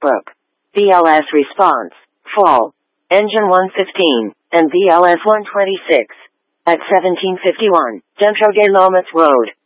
Book. BLS response. Fall. Engine 115, and BLS 126. At 1751, Dentro de Lomas Road.